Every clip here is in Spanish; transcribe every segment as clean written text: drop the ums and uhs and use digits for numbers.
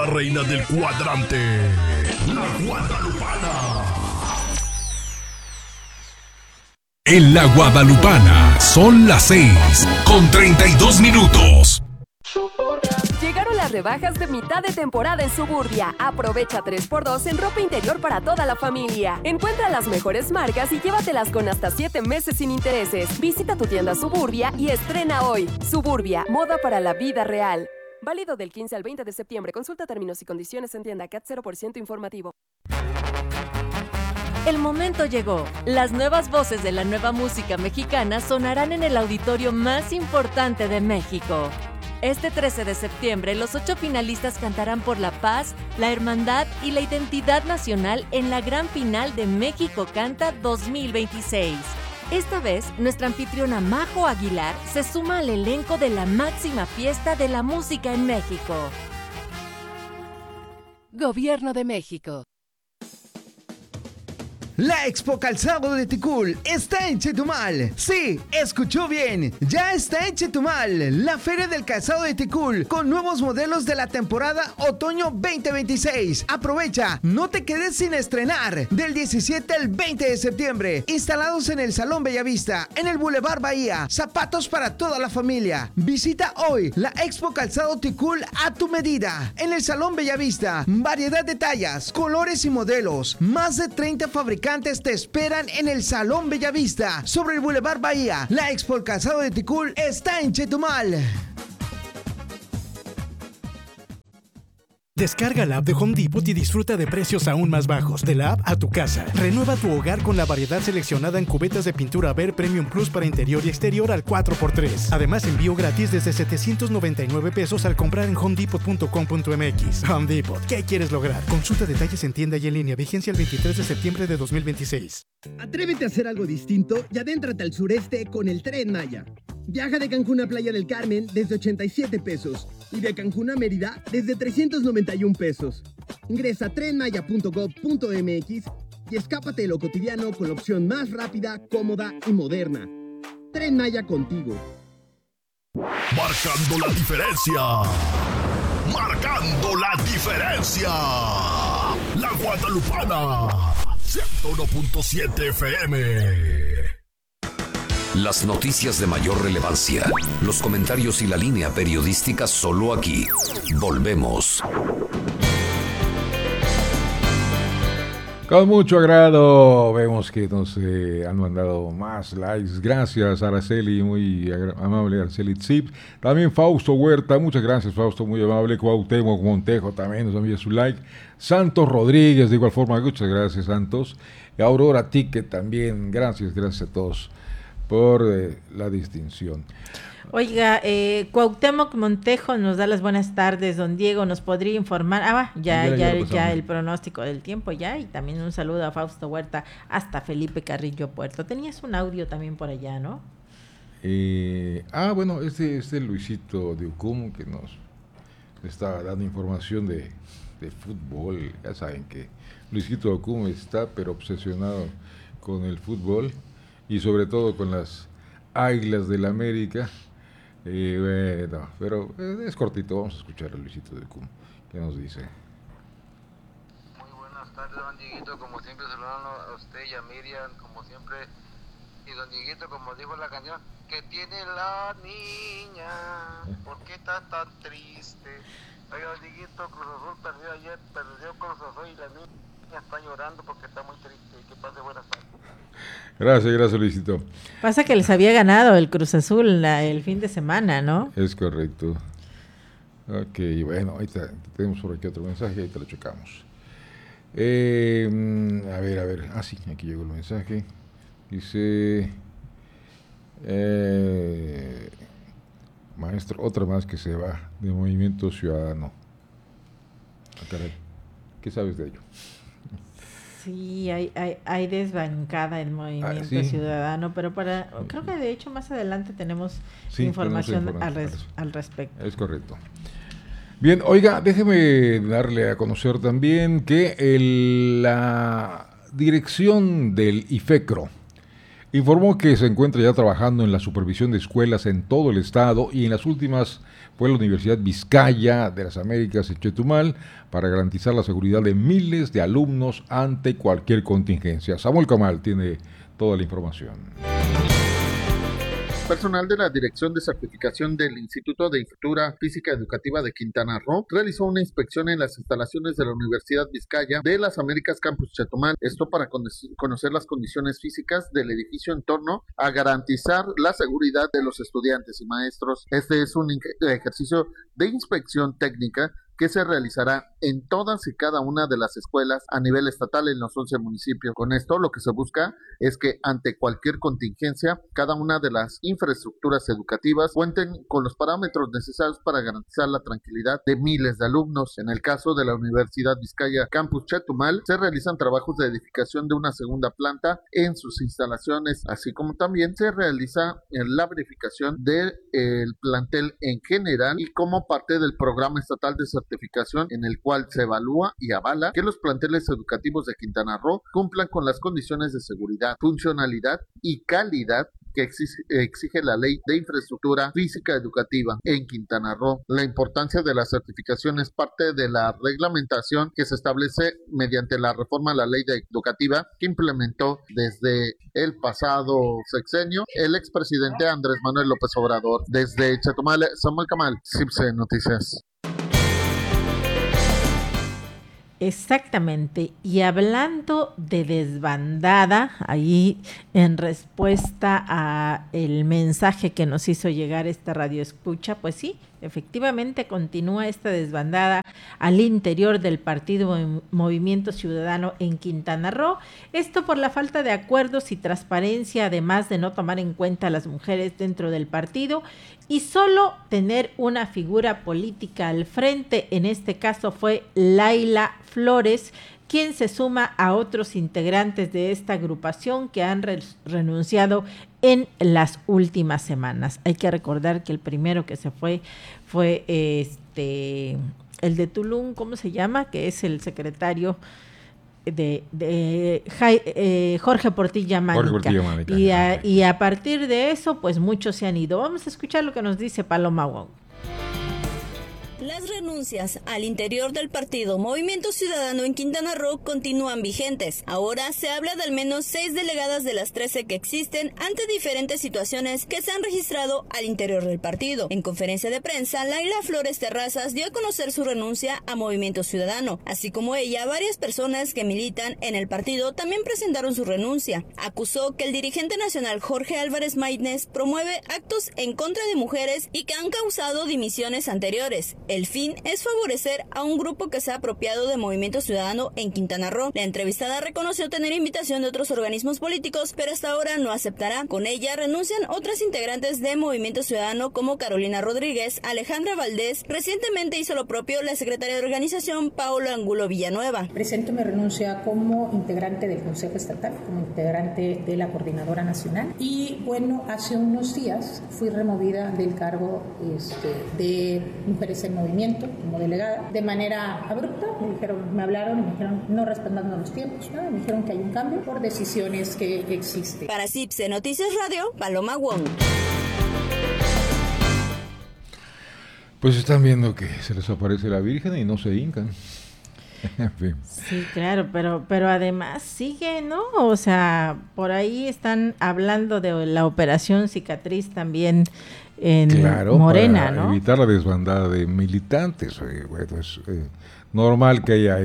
la reina del cuadrante, la Guadalupana. En la Guadalupana son las 6:32. Llegaron las rebajas de mitad de temporada en Suburbia. Aprovecha 3x2 en ropa interior para toda la familia. Encuentra las mejores marcas y llévatelas con hasta 7 meses sin intereses. Visita tu tienda Suburbia y estrena hoy. Suburbia, moda para la vida real. Válido del 15 al 20 de septiembre. Consulta términos y condiciones en tienda CAT 0% informativo. El momento llegó. Las nuevas voces de la nueva música mexicana sonarán en el auditorio más importante de México. Este 13 de septiembre, los 8 finalistas cantarán por la paz, la hermandad y la identidad nacional en la gran final de México Canta 2026. Esta vez, nuestra anfitriona Majo Aguilar se suma al elenco de la máxima fiesta de la música en México. Gobierno de México. La Expo Calzado de Tikul está en Chetumal. Sí, escuchó bien. Ya está en Chetumal. La Feria del Calzado de Tikul con nuevos modelos de la temporada Otoño 2026. Aprovecha, no te quedes sin estrenar. Del 17 al 20 de septiembre. Instalados en el Salón Bellavista, en el Boulevard Bahía. Zapatos para toda la familia. Visita hoy la Expo Calzado Tikul a tu medida. En el Salón Bellavista. Variedad de tallas, colores y modelos. Más de 30 fabricantes te esperan en el Salón Bellavista, sobre el Boulevard Bahía. La Expo Calzado de Tikul está en Chetumal. Descarga la app de Home Depot y disfruta de precios aún más bajos. De la app a tu casa. Renueva tu hogar con la variedad seleccionada en cubetas de pintura Ver Premium Plus para interior y exterior al 4x3. Además, envío gratis desde 799 pesos al comprar en homedepot.com.mx. Home Depot. ¿Qué quieres lograr? Consulta detalles en tienda y en línea. Vigencia el 23 de septiembre de 2026. Atrévete a hacer algo distinto y adéntrate al sureste con el Tren Maya. Viaja de Cancún a Playa del Carmen desde 87 pesos y de Cancún a Mérida desde 391 pesos. Ingresa a trenmaya.gov.mx y escápate de lo cotidiano con la opción más rápida, cómoda y moderna. Tren Maya contigo. Marcando la diferencia. Marcando la diferencia. La Guadalupana. 101.7 FM. Las noticias de mayor relevancia, los comentarios y la línea periodística solo aquí. Volvemos. Con mucho agrado vemos que nos han mandado más likes. Gracias, Araceli, muy amable Araceli Zip. También Fausto Huerta, muchas gracias Fausto, muy amable. Cuauhtémoc Montejo también nos envía su like. Santos Rodríguez, de igual forma, muchas gracias Santos. Y Aurora Ticket también, gracias a todos por la distinción. Oiga, Cuauhtémoc Montejo nos da las buenas tardes. Don Diego, ¿nos podría informar? Ya el pronóstico del tiempo ya. Y también un saludo a Fausto Huerta hasta Felipe Carrillo Puerto. Tenías un audio también por allá, ¿no? Bueno, este es Luisito de Ucum, que nos está dando información de fútbol. Ya saben que Luisito de Ucum está pero obsesionado con el fútbol y sobre todo con las Águilas del América. Bueno, pero es cortito, vamos a escuchar a Luisito de Cum, ¿qué nos dice? Muy buenas tardes, don Dieguito, como siempre saludando a usted y a Miriam, como siempre, y don Dieguito, como dijo la canción, que tiene la niña, ¿por qué está tan triste? Oiga, don Dieguito, Cruz Azul perdió Cruz Azul y la niña está llorando porque está muy triste, que pase buenas tardes. Gracias Luisito. Pasa que les había ganado el Cruz Azul el fin de semana, ¿no? Es correcto. Ok, bueno, ahí tenemos por aquí otro mensaje, ahí te lo checamos. A ver, sí, aquí llegó el mensaje. Dice, maestro, otra más que se va de Movimiento Ciudadano. Caray, ¿qué sabes de ello? Sí, hay desbancada el Movimiento Ciudadano, pero creo que de hecho más adelante tenemos información al respecto. Es correcto. Bien, oiga, déjeme darle a conocer también que la dirección del IFECRO informó que se encuentra ya trabajando en la supervisión de escuelas en todo el estado y en las últimas fue la Universidad Vizcaya de las Américas en Chetumal para garantizar la seguridad de miles de alumnos ante cualquier contingencia. Samuel Camal tiene toda la información. Personal de la Dirección de Certificación del Instituto de Infraestructura Física Educativa de Quintana Roo realizó una inspección en las instalaciones de la Universidad Vizcaya de las Américas Campus Chetumal, esto para conocer las condiciones físicas del edificio en torno a garantizar la seguridad de los estudiantes y maestros. Este es un ejercicio de inspección técnica que se realizará en todas y cada una de las escuelas a nivel estatal en los 11 municipios. Con esto lo que se busca es que ante cualquier contingencia, cada una de las infraestructuras educativas cuenten con los parámetros necesarios para garantizar la tranquilidad de miles de alumnos. En el caso de la Universidad Vizcaya Campus Chetumal, se realizan trabajos de edificación de una segunda planta en sus instalaciones, así como también se realiza la verificación del plantel en general y como parte del programa estatal de certificación en el cual se evalúa y avala que los planteles educativos de Quintana Roo cumplan con las condiciones de seguridad, funcionalidad y calidad que exige la Ley de Infraestructura Física Educativa en Quintana Roo. La importancia de la certificación es parte de la reglamentación que se establece mediante la reforma a la Ley Educativa que implementó desde el pasado sexenio el expresidente Andrés Manuel López Obrador. Desde Chetumal, Samuel Camal, CIPSE Noticias. Exactamente, y hablando de desbandada, ahí en respuesta a el mensaje que nos hizo llegar esta radio escucha, pues sí, efectivamente continúa esta desbandada al interior del partido Movimiento Ciudadano en Quintana Roo, esto por la falta de acuerdos y transparencia, además de no tomar en cuenta a las mujeres dentro del partido y solo tener una figura política al frente. En este caso fue Laila Flores, quien se suma a otros integrantes de esta agrupación que han renunciado en las últimas semanas. Hay que recordar que el primero que se fue el de Tulum, ¿cómo se llama? Que es el secretario de Jorge Portilla Mánica. Y a partir de eso, pues muchos se han ido. Vamos a escuchar lo que nos dice Paloma Wong. Las renuncias al interior del partido Movimiento Ciudadano en Quintana Roo continúan vigentes. Ahora se habla de al menos 6 delegadas de las 13 que existen ante diferentes situaciones que se han registrado al interior del partido. En conferencia de prensa, Laila Flores Terrazas dio a conocer su renuncia a Movimiento Ciudadano. Así como ella, varias personas que militan en el partido también presentaron su renuncia. Acusó que el dirigente nacional Jorge Álvarez Maínez promueve actos en contra de mujeres y que han causado dimisiones anteriores. El fin es favorecer a un grupo que se ha apropiado de Movimiento Ciudadano en Quintana Roo. La entrevistada reconoció tener invitación de otros organismos políticos, pero hasta ahora no aceptará. Con ella renuncian otras integrantes de Movimiento Ciudadano como Carolina Rodríguez, Alejandra Valdés. Recientemente hizo lo propio la secretaria de organización Paola Angulo Villanueva. Presento mi renuncia como integrante del Consejo Estatal, como integrante de la Coordinadora Nacional. Y bueno, hace unos días fui removida del cargo de Mujeres en Movimiento como delegada de manera abrupta. Me hablaron y me dijeron, no respetando los tiempos, me dijeron que hay un cambio por decisiones que existen. Para CIPSE Noticias Radio, Paloma Wong. Pues están viendo que se les aparece la Virgen y no se hincan. En fin. Sí, claro, pero además sigue, ¿no? O sea, por ahí están hablando de la operación cicatriz también en Morena, para ¿no? Evitar la desbandada de militantes. Bueno, es normal que haya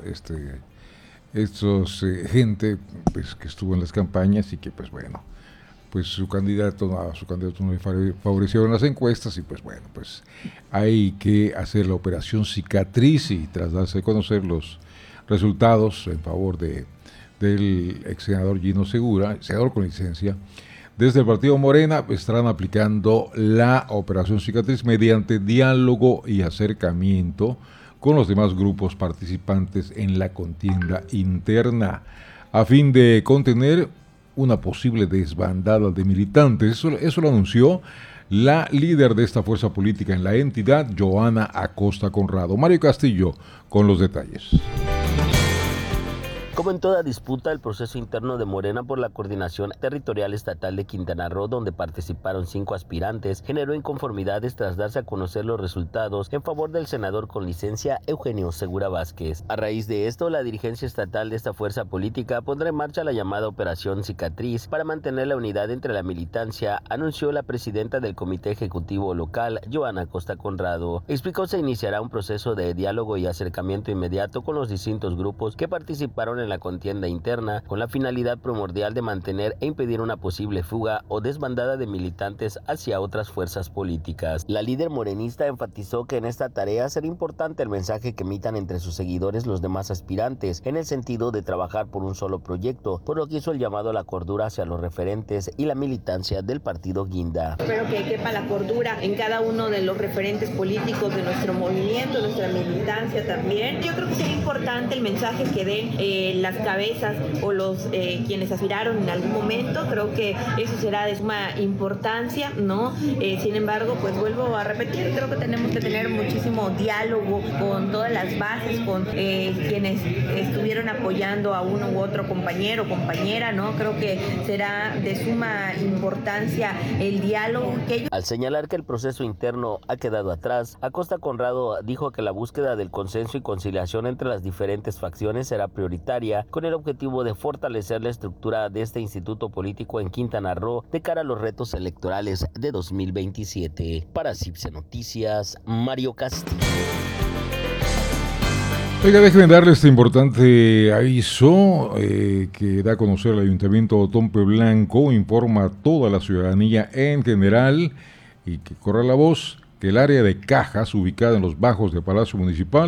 gente pues que estuvo en las campañas y que pues bueno, pues su candidato no le favoreció en las encuestas y pues bueno, pues hay que hacer la operación cicatriz y tras darse a conocer los resultados en favor del ex senador Gino Segura, senador con licencia, desde el partido Morena estarán aplicando la operación cicatriz mediante diálogo y acercamiento con los demás grupos participantes en la contienda interna, a fin de contener una posible desbandada de militantes. Eso lo anunció la líder de esta fuerza política en la entidad, Joana Acosta Conrado. Mario Castillo con los detalles. Como en toda disputa, el proceso interno de Morena por la Coordinación Territorial Estatal de Quintana Roo, donde participaron 5 aspirantes, generó inconformidades tras darse a conocer los resultados en favor del senador con licencia Eugenio Segura Vázquez. A raíz de esto, la dirigencia estatal de esta fuerza política pondrá en marcha la llamada Operación Cicatriz para mantener la unidad entre la militancia, anunció la presidenta del Comité Ejecutivo Local, Joana Costa Conrado. Explicó se iniciará un proceso de diálogo y acercamiento inmediato con los distintos grupos que participaron en la contienda interna, con la finalidad primordial de mantener e impedir una posible fuga o desbandada de militantes hacia otras fuerzas políticas. La líder morenista enfatizó que en esta tarea será importante el mensaje que emitan entre sus seguidores los demás aspirantes, en el sentido de trabajar por un solo proyecto, por lo que hizo el llamado a la cordura hacia los referentes y la militancia del partido Guinda. Espero que quepa la cordura en cada uno de los referentes políticos de nuestro movimiento, nuestra militancia también. Yo creo que sería importante el mensaje que den las cabezas o los quienes aspiraron en algún momento. Creo que eso será de suma importancia, ¿no? Sin embargo, pues vuelvo a repetir, creo que tenemos que tener muchísimo diálogo con todas las bases, con quienes estuvieron apoyando a uno u otro compañero o compañera, ¿no? Creo que será de suma importancia el diálogo. Al señalar que el proceso interno ha quedado atrás, Acosta Conrado dijo que la búsqueda del consenso y conciliación entre las diferentes facciones será prioritaria, con el objetivo de fortalecer la estructura de este instituto político en Quintana Roo de cara a los retos electorales de 2027. Para CIPSE Noticias, Mario Castillo. Oiga, déjenme darle este importante aviso que da a conocer el Ayuntamiento de Otompe Blanco, informa a toda la ciudadanía en general y que corra la voz que el área de cajas ubicada en los bajos del Palacio Municipal